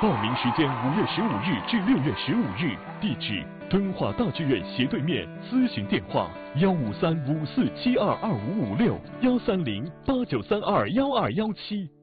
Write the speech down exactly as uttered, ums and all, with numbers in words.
报名时间五月十五日至六月十五日，地址敦化大剧院斜对面，咨询电话幺五三五四七二二五五六幺三零八九三二幺二幺七。